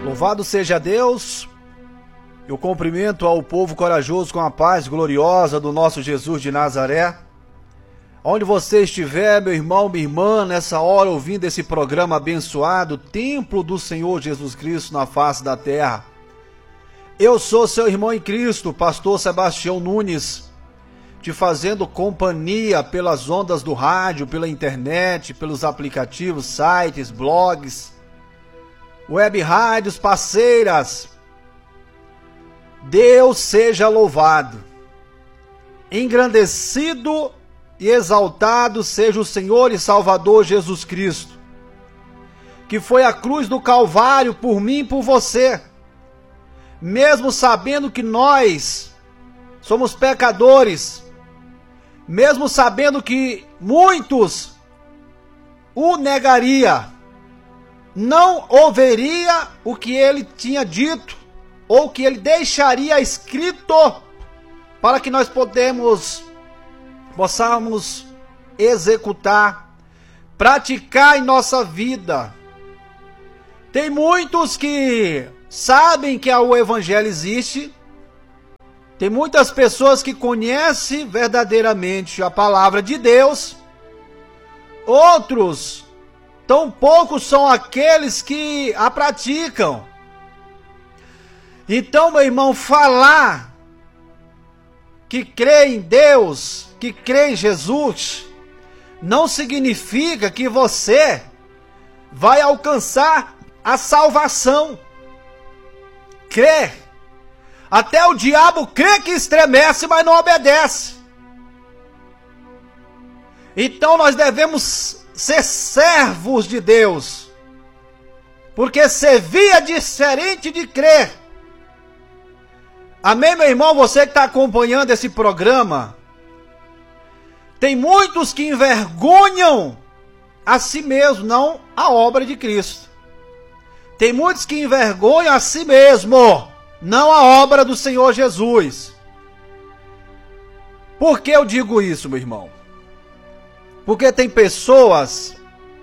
Louvado seja Deus. Eu cumprimento ao povo corajoso com a paz gloriosa do nosso Jesus de Nazaré. Onde você estiver, meu irmão, minha irmã, nessa hora ouvindo esse programa abençoado, Templo do Senhor Jesus Cristo na face da terra. Eu sou seu irmão em Cristo, pastor Sebastião Nunes, te fazendo companhia pelas ondas do rádio, pela internet, pelos aplicativos, sites, blogs, web rádios parceiras. Deus seja louvado, engrandecido e exaltado seja o Senhor e Salvador Jesus Cristo, que foi à cruz do Calvário por mim e por você, mesmo sabendo que nós somos pecadores, mesmo sabendo que muitos o negaria, não ouviria o que ele tinha dito, ou que ele deixaria escrito, para que nós possamos executar, praticar em nossa vida. Tem muitos que sabem que o Evangelho existe, tem muitas pessoas que conhecem verdadeiramente a palavra de Deus, outros, tão poucos são aqueles que a praticam. Então, meu irmão, falar que crê em Deus, que crê em Jesus, não significa que você vai alcançar a salvação. Crê. Até o diabo crê que estremece, mas não obedece. Então nós devemos ser servos de Deus, porque servir é diferente de crer. Amém, meu irmão? Você que está acompanhando esse programa, tem muitos que envergonham a si mesmo, não a obra de Cristo. Tem muitos que envergonham a si mesmo, não a obra do Senhor Jesus. Por que eu digo isso, meu irmão? Porque tem pessoas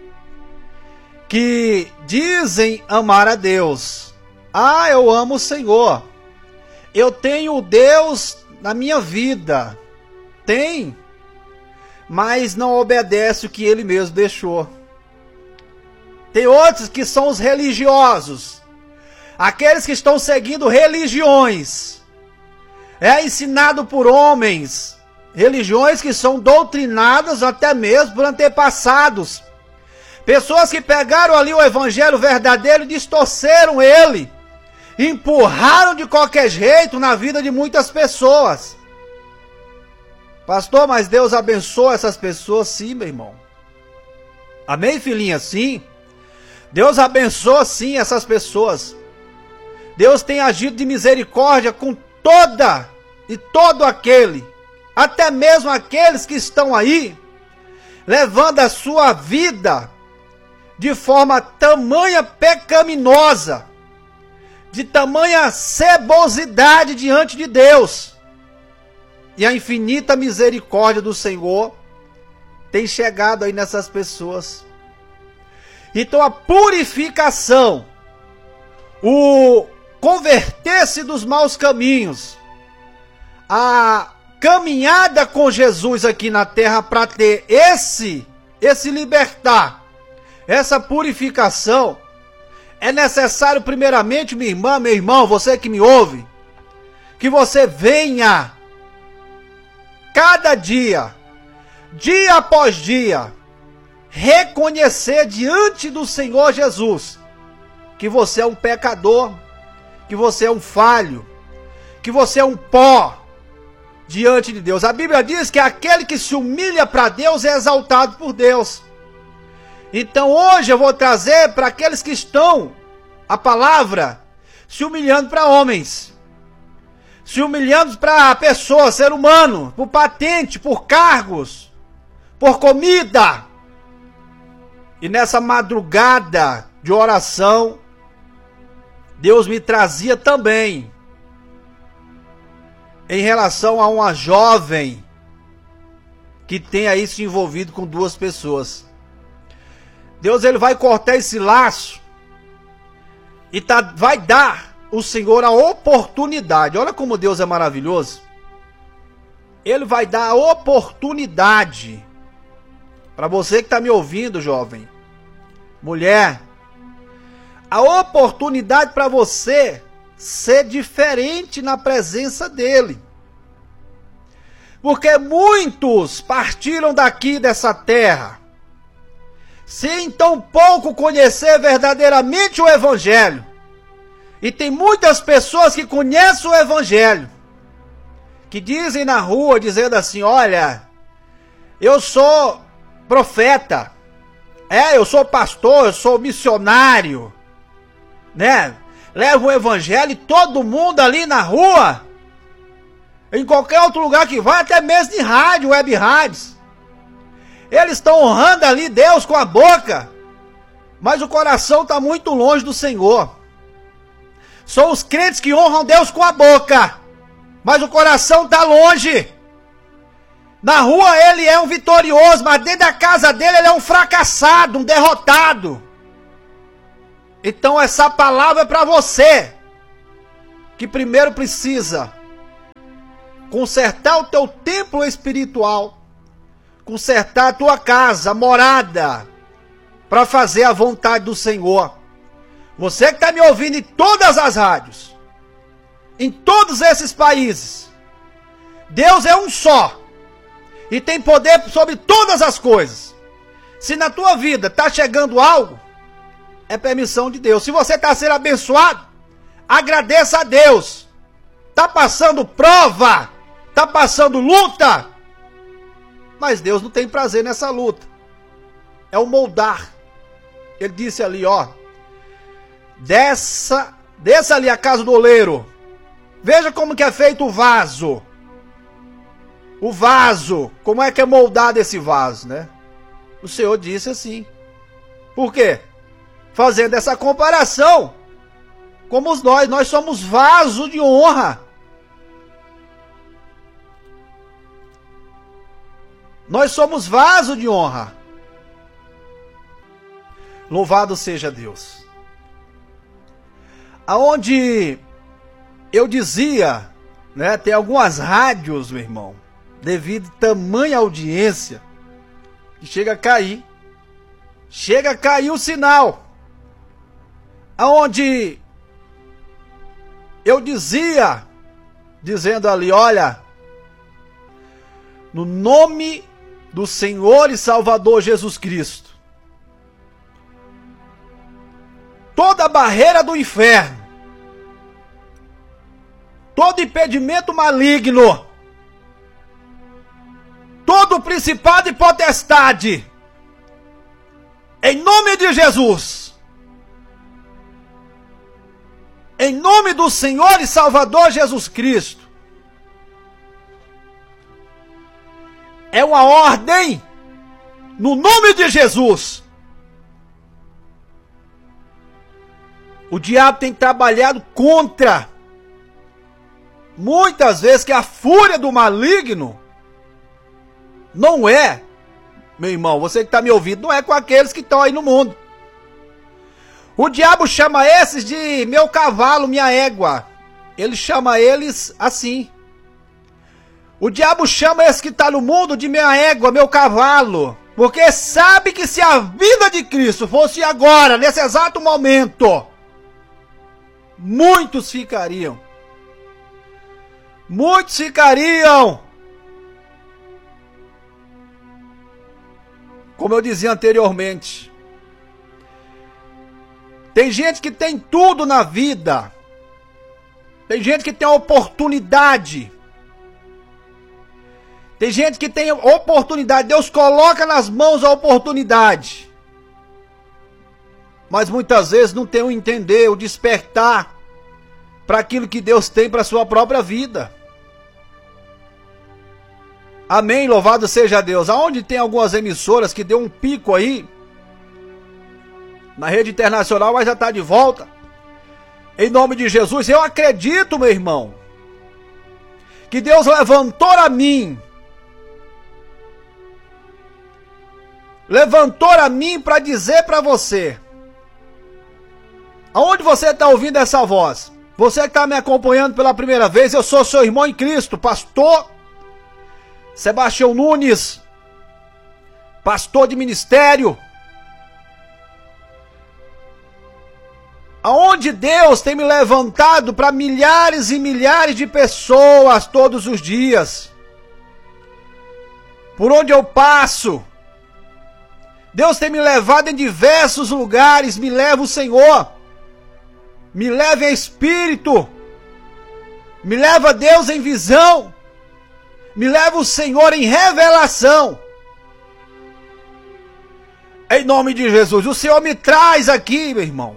que dizem amar a Deus. Ah, eu amo o Senhor. Eu tenho Deus na minha vida. Tem. Mas não obedece o que Ele mesmo deixou. Tem outros que são os religiosos. Aqueles que estão seguindo religiões. É ensinado por homens. Religiões que são doutrinadas até mesmo por antepassados. Pessoas que pegaram ali o evangelho verdadeiro e distorceram ele. Empurraram de qualquer jeito na vida de muitas pessoas. Pastor, mas Deus abençoa essas pessoas? Sim, meu irmão. Amém, filhinha? Sim. Deus abençoa sim essas pessoas. Deus tem agido de misericórdia com toda e todo aquele, até mesmo aqueles que estão aí, levando a sua vida de forma tamanha pecaminosa, de tamanha cebosidade diante de Deus. E a infinita misericórdia do Senhor tem chegado aí nessas pessoas. Então a purificação, o converter-se dos maus caminhos, a caminhada com Jesus aqui na terra para ter esse libertar, essa purificação, é necessário primeiramente, minha irmã, meu irmão, você que me ouve, que você venha cada dia, dia após dia, reconhecer diante do Senhor Jesus que você é um pecador, que você é um falho, que você é um pó diante de Deus. A Bíblia diz que aquele que se humilha para Deus é exaltado por Deus. Então hoje eu vou trazer para aqueles que estão, a palavra, se humilhando para homens, se humilhando para pessoas, ser humano, por patente, por cargos, por comida. E nessa madrugada de oração, Deus me trazia também em relação a uma jovem que tem aí se envolvido com duas pessoas. Deus ele vai cortar esse laço E vai dar o Senhor a oportunidade. Olha como Deus é maravilhoso. Ele vai dar a oportunidade para você que está me ouvindo, jovem, mulher, a oportunidade para você ser diferente na presença dele. Porque muitos partiram daqui dessa terra sem tão pouco conhecer verdadeiramente o Evangelho. E tem muitas pessoas que conhecem o Evangelho, que dizem na rua, dizendo assim: olha, eu sou profeta, eu sou pastor, eu sou missionário, né? Levo o Evangelho e todo mundo ali na rua, em qualquer outro lugar que vai, até mesmo de rádio, web rádios, eles estão honrando ali Deus com a boca, mas o coração está muito longe do Senhor. São os crentes que honram Deus com a boca, mas o coração está longe. Na rua ele é um vitorioso, mas dentro da casa dele ele é um fracassado, um derrotado. Então essa palavra é para você, que primeiro precisa consertar o teu templo espiritual, consertar a tua casa, a morada, para fazer a vontade do Senhor. Você que está me ouvindo em todas as rádios, em todos esses países, Deus é um só e tem poder sobre todas as coisas. Se na tua vida está chegando algo, é permissão de Deus. Se você está sendo abençoado, agradeça a Deus. Está passando prova, está passando luta, mas Deus não tem prazer nessa luta. É o moldar. Ele disse ali, ó, desça ali a casa do oleiro. Veja como que é feito o vaso. O vaso, como é que é moldado esse vaso, né? O Senhor disse assim. Por quê? Fazendo essa comparação. Como nós somos vaso de honra. Nós somos vaso de honra. Louvado seja Deus. Aonde eu dizia, né, tem algumas rádios, meu irmão, devido a tamanha audiência, que chega a cair. Chega a cair o sinal. Aonde eu dizia, dizendo ali, olha, no nome do Senhor e Salvador Jesus Cristo, toda barreira do inferno, todo impedimento maligno, todo principado e potestade, em nome de Jesus, em nome do Senhor e Salvador Jesus Cristo, é uma ordem, no nome de Jesus. O diabo tem trabalhado contra, muitas vezes, que a fúria do maligno não é, meu irmão, você que está me ouvindo, não é com aqueles que estão aí no mundo. O diabo chama esses de meu cavalo, minha égua. Ele chama eles assim. O diabo chama esses que estão no mundo de minha égua, meu cavalo. Porque sabe que se a vida de Cristo fosse agora, nesse exato momento, muitos ficariam. Muitos ficariam. Como eu dizia anteriormente, tem gente que tem tudo na vida. Tem gente que tem oportunidade. Tem gente que tem oportunidade. Deus coloca nas mãos a oportunidade. Mas muitas vezes não tem o entender, o despertar para aquilo que Deus tem para a sua própria vida. Amém, louvado seja Deus. Aonde tem algumas emissoras que deu um pico aí, na rede internacional, mas já está de volta. Em nome de Jesus, eu acredito, meu irmão, que Deus levantou a mim. Levantou a mim para dizer para você Aonde você está ouvindo essa voz? Você que está me acompanhando pela primeira vez, eu sou seu irmão em Cristo, pastor Sebastião Nunes, pastor de ministério. Aonde Deus tem me levantado para milhares e milhares de pessoas todos os dias. Por onde eu passo, Deus tem me levado em diversos lugares, me leva o Senhor. Me leva em espírito, me leva Deus em visão, me leva o Senhor em revelação. Em nome de Jesus, o Senhor me traz aqui, meu irmão.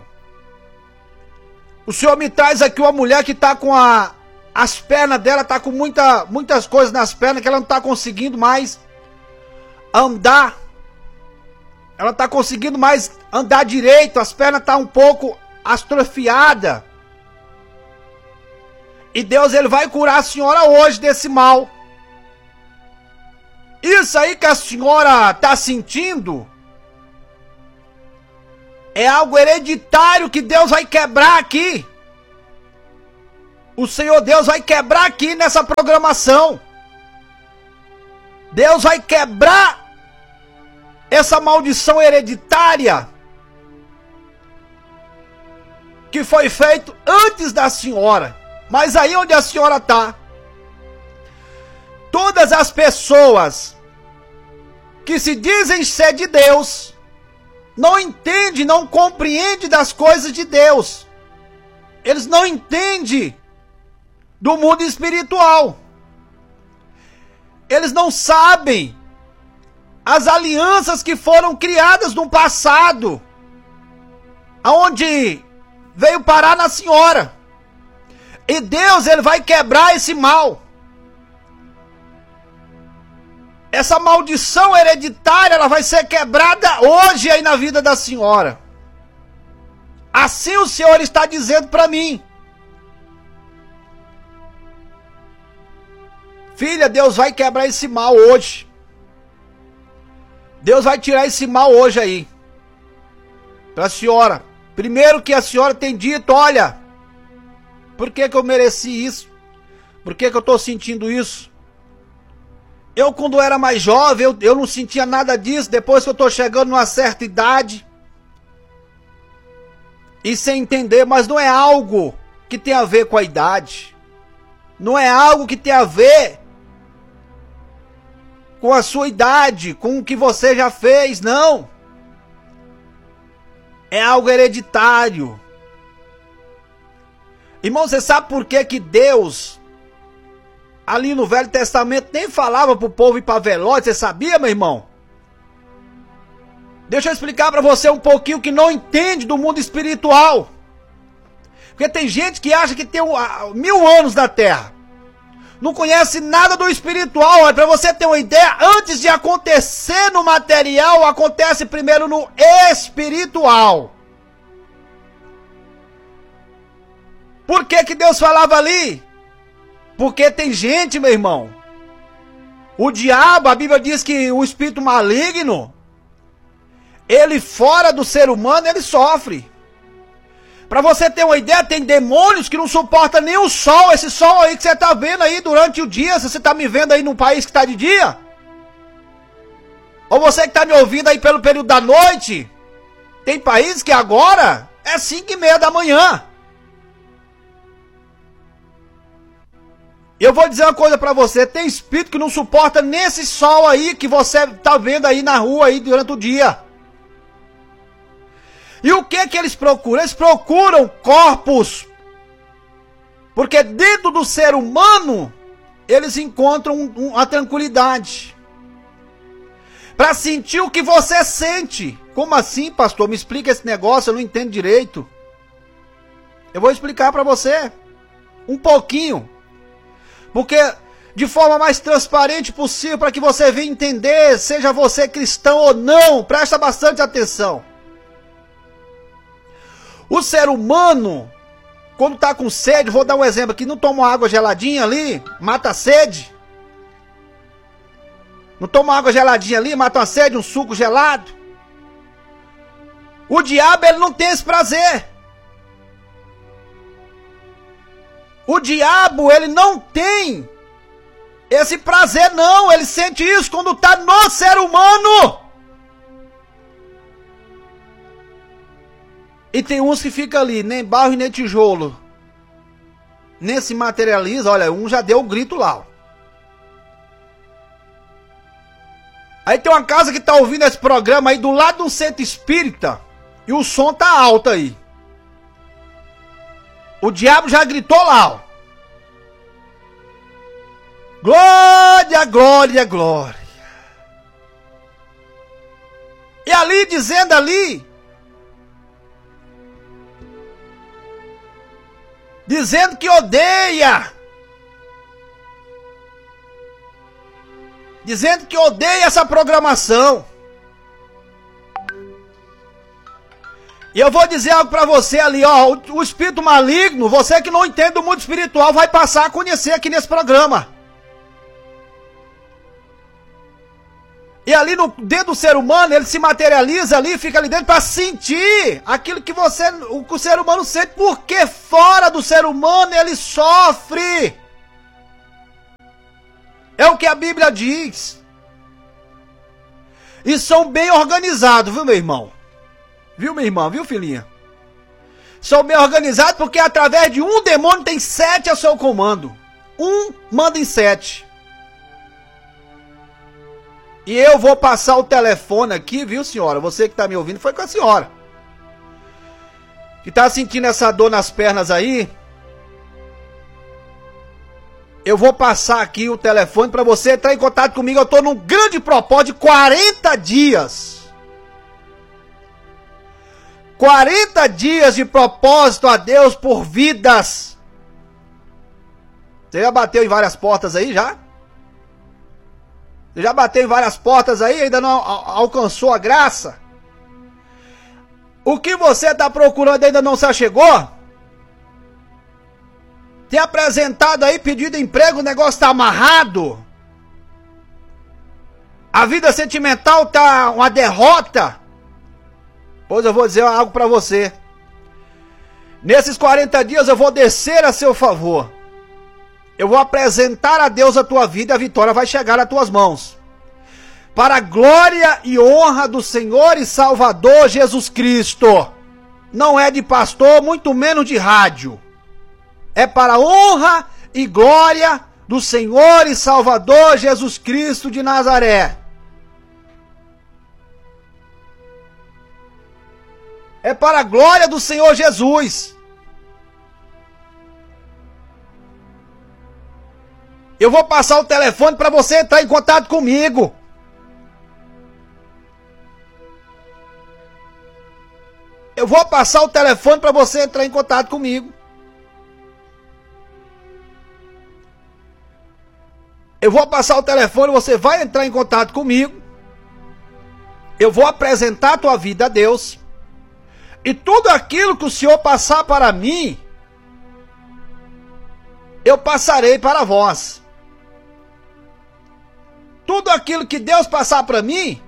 O Senhor me traz aqui uma mulher que está com as pernas dela, está com muitas coisas nas pernas, que ela não está conseguindo mais andar. Ela está conseguindo mais andar direito, as pernas estão um pouco atrofiada. E Deus, ele vai curar a senhora hoje desse mal. Isso aí que a senhora está sentindo é algo hereditário que Deus vai quebrar aqui. O Senhor Deus vai quebrar aqui nessa programação. Deus vai quebrar essa maldição hereditária que foi feito antes da senhora. Mas aí onde a senhora está, todas as pessoas que se dizem ser de Deus não entendem, não compreendem das coisas de Deus. Eles não entendem do mundo espiritual. Eles não sabem as alianças que foram criadas no passado, aonde veio parar na senhora. E Deus, ele vai quebrar esse mal. Essa maldição hereditária, ela vai ser quebrada hoje aí na vida da senhora. Assim o Senhor está dizendo para mim. Filha, Deus vai quebrar esse mal hoje. Deus vai tirar esse mal hoje aí. Para a senhora. Primeiro que a senhora tem dito, olha, por que eu mereci isso? Por que eu estou sentindo isso? Eu quando era mais jovem, eu não sentia nada disso. Depois que eu estou chegando numa certa idade, e sem entender, mas não é algo que tem a ver com a idade. Não é algo que tem a ver com a sua idade, com o que você já fez, não. É algo hereditário. Irmão, você sabe por que Deus, ali no Velho Testamento, nem falava para o povo ir para velório? Você sabia, meu irmão? Deixa eu explicar para você um pouquinho que não entende do mundo espiritual. Porque tem gente que acha que tem 1000 anos na Terra. Não conhece nada do espiritual. Para você ter uma ideia, antes de acontecer no material, acontece primeiro no espiritual. Por que Deus falava ali? Porque tem gente, meu irmão, o diabo, a Bíblia diz que o espírito maligno, ele fora do ser humano, ele sofre. Para você ter uma ideia, tem demônios que não suportam nem o sol. Esse sol aí que você está vendo aí durante o dia. Se você está me vendo aí num país que está de dia, ou você que está me ouvindo aí pelo período da noite, tem países que agora é 5:30 da manhã. Eu vou dizer uma coisa para você, tem espírito que não suporta nesse sol aí que você está vendo aí na rua aí durante o dia. E o que eles procuram? Eles procuram corpos. Porque dentro do ser humano, eles encontram a tranquilidade. Para sentir o que você sente. Como assim, pastor? Me explica esse negócio, eu não entendo direito. Eu vou explicar para você. Um pouquinho. Porque de forma mais transparente possível, para que você venha entender, seja você cristão ou não, presta bastante atenção. O ser humano, quando está com sede, vou dar um exemplo aqui, não toma água geladinha ali, mata a sede. Não toma água geladinha ali, mata a sede, um suco gelado. O diabo, ele não tem esse prazer. O diabo, ele não tem esse prazer, não. Ele sente isso quando está no ser humano. E tem uns que ficam ali, nem barro e nem tijolo. Nem se materializa. Olha, um já deu o grito lá, ó. Aí tem uma casa que tá ouvindo esse programa aí do lado de um centro espírita. E o som tá alto aí. O diabo já gritou lá, ó. Glória, glória, glória. E ali, dizendo ali. Dizendo que odeia. Dizendo que odeia essa programação. E eu vou dizer algo pra você ali, ó. O espírito maligno, você que não entende do mundo espiritual, vai passar a conhecer aqui nesse programa. E ali dentro do ser humano, ele se materializa ali, fica ali dentro pra sentir aquilo que o ser humano sente. Porque fora do ser humano ele sofre. É o que a Bíblia diz. E são bem organizados, viu, meu irmão? Viu, minha irmã? Viu, filhinha? São bem organizados porque através de um demônio tem 7 a seu comando. Um manda em 7. E eu vou passar o telefone aqui, viu, senhora? Você que tá me ouvindo, foi com a senhora. Que tá sentindo essa dor nas pernas aí. Eu vou passar aqui o telefone para você entrar em contato comigo. Eu tô num grande propósito de 40 dias. 40 dias de propósito a Deus por vidas. Você já bateu em várias portas aí, já? Você já bateu em várias portas aí e ainda não alcançou a graça? O que você está procurando ainda não se achegou? Tem apresentado aí pedido de emprego, o negócio está amarrado? A vida sentimental tá uma derrota? Pois eu vou dizer algo para você. Nesses 40 dias eu vou descer a seu favor. Eu vou apresentar a Deus a tua vida e a vitória vai chegar às tuas mãos. Para a glória e honra do Senhor e Salvador Jesus Cristo. Não é de pastor, muito menos de rádio. É para a honra e glória do Senhor e Salvador Jesus Cristo de Nazaré. É para a glória do Senhor Jesus. Eu vou passar o telefone para você entrar em contato comigo. Eu vou passar o telefone para você entrar em contato comigo. Eu vou passar o telefone, você vai entrar em contato comigo. Eu vou apresentar a tua vida a Deus. E tudo aquilo que o Senhor passar para mim, eu passarei para vós. Tudo aquilo que Deus passar para mim,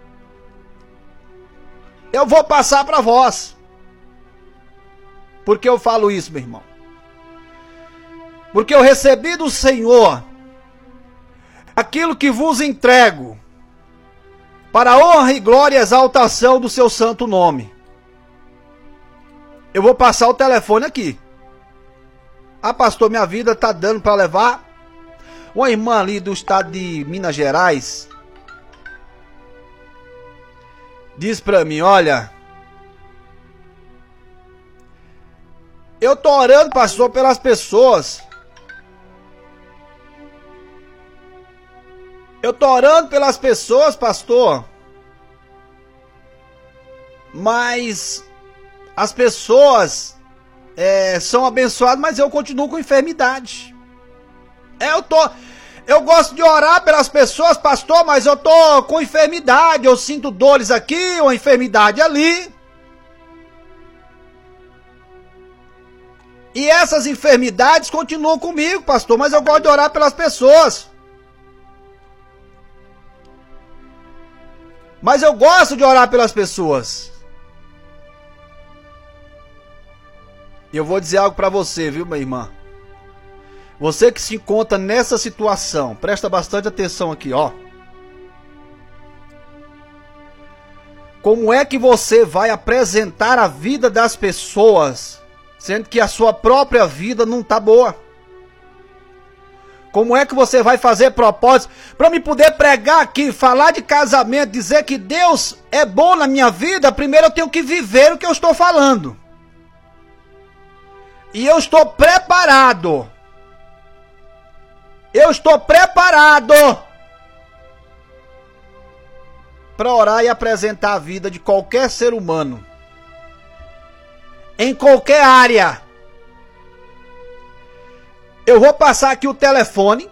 eu vou passar para vós. Por que eu falo isso, meu irmão? Porque eu recebi do Senhor aquilo que vos entrego, para a honra e glória e exaltação do seu santo nome. Eu vou passar o telefone aqui. Ah, pastor, minha vida está dando para levar. Uma irmã ali do estado de Minas Gerais diz para mim, olha, eu tô orando, pastor, pelas pessoas. Eu tô orando pelas pessoas, pastor. Mas as pessoas são abençoadas, mas eu continuo com enfermidade. Eu gosto de orar pelas pessoas, pastor, mas eu tô com enfermidade. Eu sinto dores aqui, uma enfermidade ali. E essas enfermidades continuam comigo, pastor, mas eu gosto de orar pelas pessoas. Mas eu gosto de orar pelas pessoas. E eu vou dizer algo pra você, viu, minha irmã? Você que se encontra nessa situação, presta bastante atenção aqui, ó. Como é que você vai apresentar a vida das pessoas, sendo que a sua própria vida não tá boa? Como é que você vai fazer propósito para me poder pregar aqui, falar de casamento, dizer que Deus é bom na minha vida? Primeiro eu tenho que viver o que eu estou falando. E eu estou preparado. Eu estou preparado para orar e apresentar a vida de qualquer ser humano, em qualquer área. Eu vou passar aqui o telefone.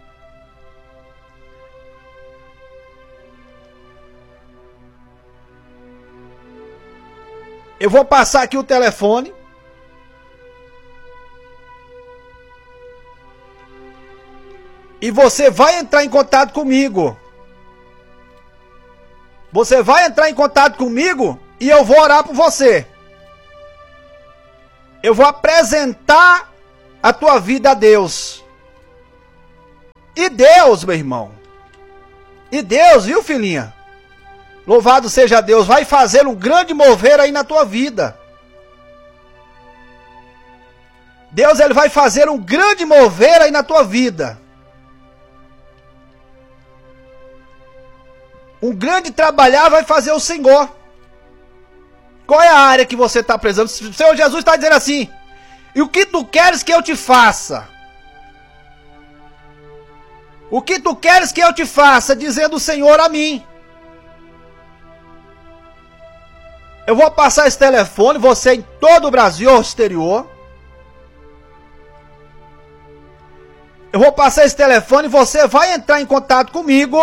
Eu vou passar aqui o telefone. E você vai entrar em contato comigo. Você vai entrar em contato comigo e eu vou orar por você. Eu vou apresentar a tua vida a Deus. E Deus, meu irmão. E Deus, viu, filhinha? Louvado seja Deus, vai fazer um grande mover aí na tua vida. Deus, ele vai fazer um grande mover aí na tua vida. Um grande trabalhar vai fazer o Senhor. Qual é a área que você está precisando? O Senhor Jesus está dizendo assim: e o que tu queres que eu te faça? O que tu queres que eu te faça? Dizendo o Senhor a mim. Eu vou passar esse telefone, você em todo o Brasil ou exterior. Eu vou passar esse telefone, você vai entrar em contato comigo.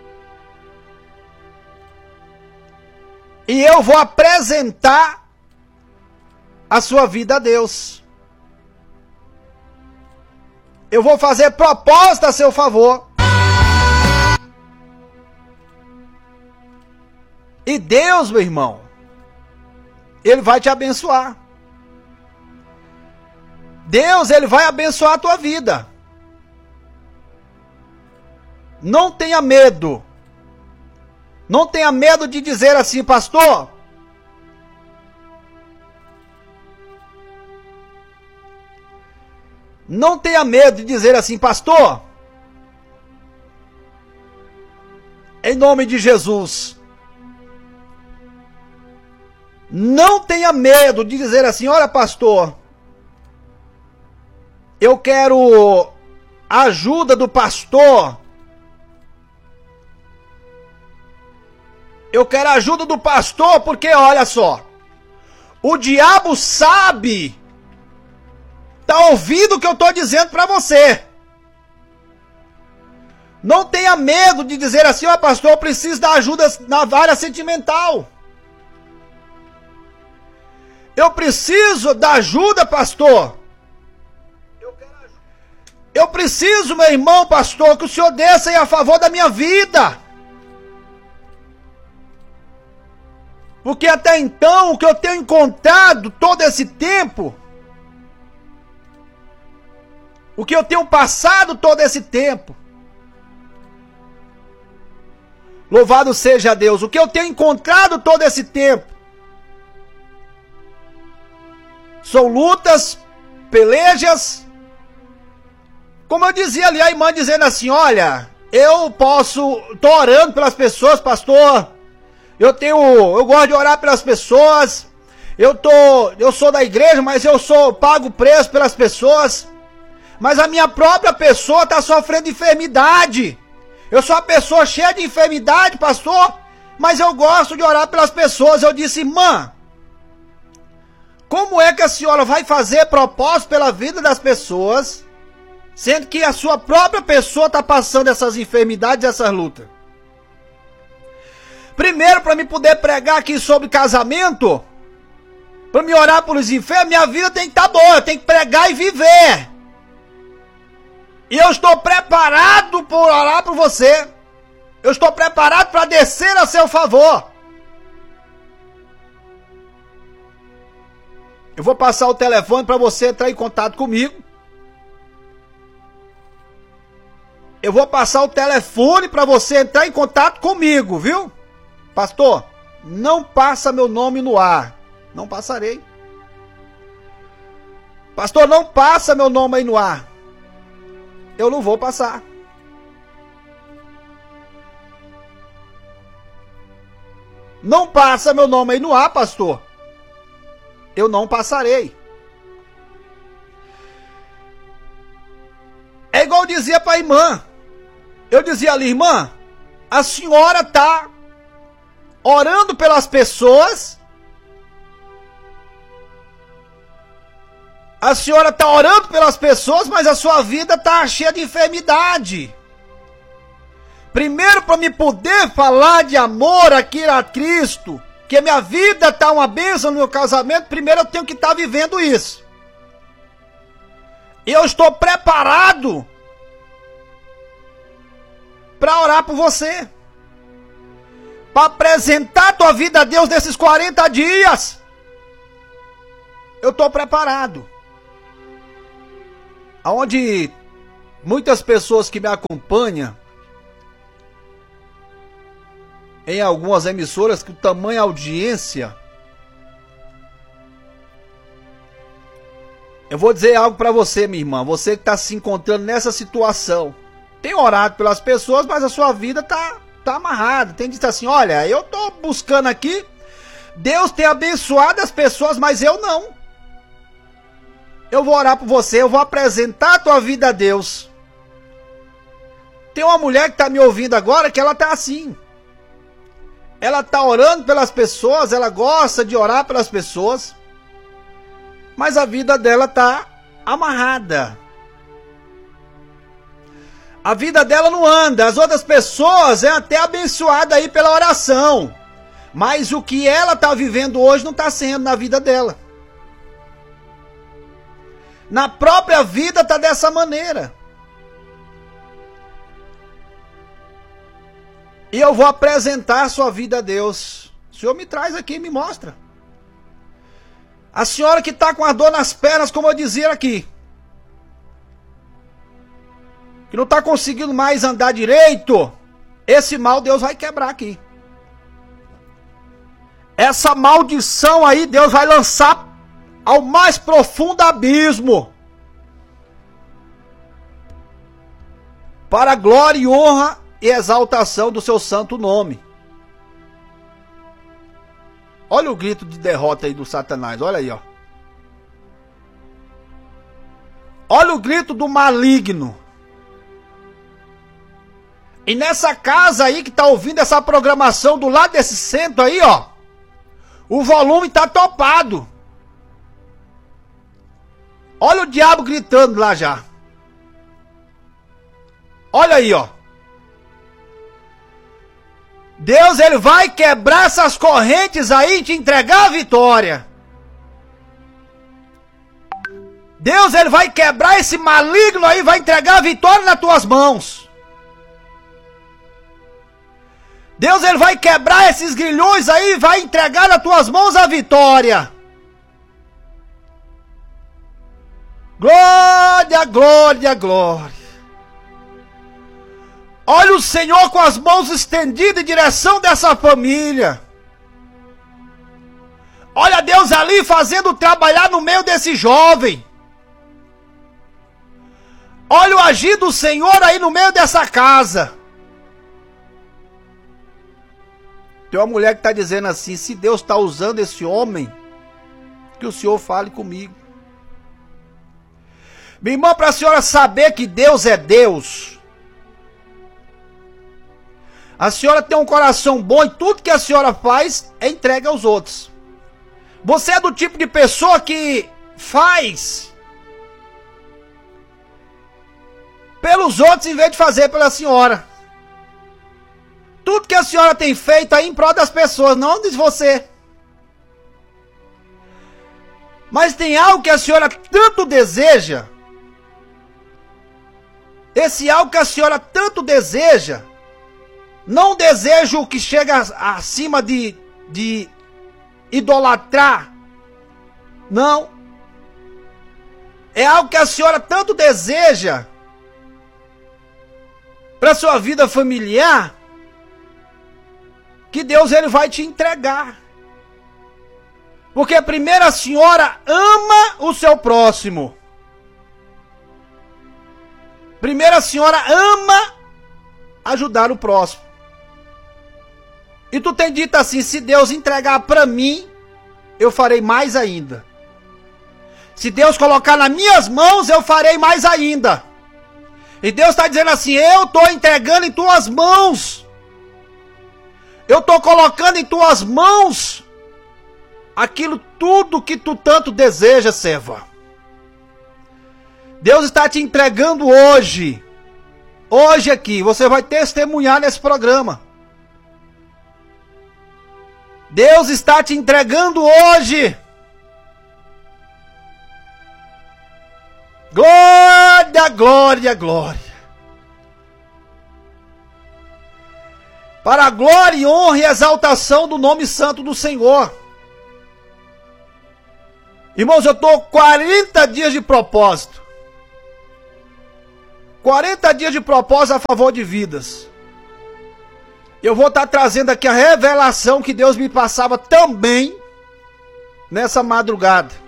E eu vou apresentar a sua vida a Deus. Eu vou fazer proposta a seu favor. E Deus, meu irmão, ele vai te abençoar. Deus, ele vai abençoar a tua vida. Não tenha medo. Não tenha medo de dizer assim: pastor, não tenha medo de dizer assim: pastor, em nome de Jesus. Não tenha medo de dizer assim: olha, pastor, eu quero a ajuda do pastor. Eu quero a ajuda do pastor porque, olha só, o diabo sabe, tá ouvindo o que eu estou dizendo para você. Não tenha medo de dizer assim: ó, pastor, eu preciso da ajuda na área sentimental. Eu preciso da ajuda, pastor. Eu preciso, meu irmão, pastor, que o senhor desça aí a favor da minha vida. Porque até então, o que eu tenho encontrado todo esse tempo, o que eu tenho passado todo esse tempo, louvado seja Deus, o que eu tenho encontrado todo esse tempo, são lutas, pelejas. Como eu dizia ali, a irmã dizendo assim: olha, tô orando pelas pessoas, pastor. Eu gosto de orar pelas pessoas. Eu sou da igreja, mas pago preço pelas pessoas. Mas a minha própria pessoa está sofrendo enfermidade. Eu sou uma pessoa cheia de enfermidade, pastor, mas eu gosto de orar pelas pessoas. Eu disse: irmã, como é que a senhora vai fazer propósito pela vida das pessoas, sendo que a sua própria pessoa está passando essas enfermidades, essas lutas? Primeiro, para me poder pregar aqui sobre casamento, para me orar pelos enfermos, minha vida tem que estar boa, eu tenho que pregar e viver. E eu estou preparado para orar por você. Eu estou preparado para descer a seu favor. Eu vou passar o telefone para você entrar em contato comigo. eu vou passar o telefone para você entrar em contato comigo, viu? Pastor, não passa meu nome no ar. Não passarei. Pastor, não passa meu nome aí no ar. Eu não vou passar. Não passa meu nome aí no ar, pastor. Eu não passarei. É igual eu dizia para a irmã. Eu dizia ali, irmã, a senhora está orando pelas pessoas. A senhora está orando pelas pessoas, mas a sua vida está cheia de enfermidade. Primeiro, para me poder falar de amor aqui a Cristo, que a minha vida está uma bênção no meu casamento, primeiro eu tenho que estar vivendo isso. E eu estou preparado para orar por você. Para apresentar a tua vida a Deus nesses 40 dias. Eu estou preparado. Aonde muitas pessoas que me acompanham em algumas emissoras com tamanha audiência, eu vou dizer algo para você, minha irmã, você que está se encontrando nessa situação, tem orado pelas pessoas, mas a sua vida tá amarrada, tem dito assim, olha, eu tô buscando aqui, Deus tem abençoado as pessoas, mas eu não. Eu vou orar por você, eu vou apresentar a tua vida a Deus. Tem uma mulher que está me ouvindo agora que ela está assim. Ela está orando pelas pessoas, ela gosta de orar pelas pessoas, mas a vida dela está amarrada. A vida dela não anda, as outras pessoas é até abençoada aí pela oração, mas o que ela está vivendo hoje não está sendo na vida dela. Na própria vida está dessa maneira. E eu vou apresentar a sua vida a Deus. O Senhor me traz aqui, me mostra. A senhora que está com a dor nas pernas, como eu dizia aqui, que não está conseguindo mais andar direito, esse mal Deus vai quebrar aqui. Essa maldição aí Deus vai lançar ao mais profundo abismo, para a glória e honra e exaltação do seu santo nome. Olha o grito de derrota aí do Satanás, olha aí, ó. Olha o grito do maligno. E nessa casa aí que tá ouvindo essa programação do lado desse centro aí, ó, o volume tá topado. Olha o diabo gritando lá já. Olha aí, ó. Deus, ele vai quebrar essas correntes aí e te entregar a vitória. Deus, ele vai quebrar esse maligno aí e vai entregar a vitória nas tuas mãos. Deus, ele vai quebrar esses grilhões aí e vai entregar nas tuas mãos a vitória. Glória, glória, glória. Olha o Senhor com as mãos estendidas em direção dessa família. Olha Deus ali fazendo trabalhar no meio desse jovem. Olha o agir do Senhor aí no meio dessa casa. Tem uma mulher que está dizendo assim, se Deus está usando esse homem, que o Senhor fale comigo. Minha irmã, para a senhora saber que Deus é Deus, a senhora tem um coração bom e tudo que a senhora faz é entregue aos outros. Você é do tipo de pessoa que faz pelos outros em vez de fazer pela senhora. Tudo que a senhora tem feito aí em prol das pessoas, não de você. Mas tem algo que a senhora tanto deseja. Esse algo que a senhora tanto deseja, não deseja o que chega acima de idolatrar. Não. É algo que a senhora tanto deseja, para sua vida familiar, que Deus ele vai te entregar. Porque primeiro a senhora ama o seu próximo. Primeiro a senhora ama ajudar o próximo. E tu tem dito assim: se Deus entregar para mim, eu farei mais ainda. Se Deus colocar nas minhas mãos, eu farei mais ainda. E Deus está dizendo assim: eu estou entregando em tuas mãos. Eu estou colocando em tuas mãos aquilo tudo que tu tanto deseja, serva. Deus está te entregando hoje. Hoje aqui, você vai testemunhar nesse programa. Deus está te entregando hoje. Glória, glória, glória. Para a glória, honra e exaltação do nome santo do Senhor. Irmãos, eu estou 40 dias de propósito. 40 dias de propósito a favor de vidas. Eu vou estar trazendo aqui a revelação que Deus me passava também nessa madrugada.